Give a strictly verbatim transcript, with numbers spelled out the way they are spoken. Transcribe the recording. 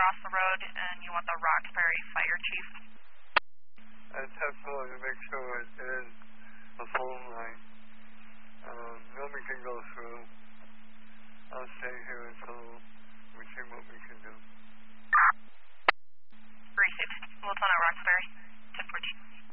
across the road, and you want the Roxbury Fire Chief. I just have to make sure it is the phone line. Um, nobody can go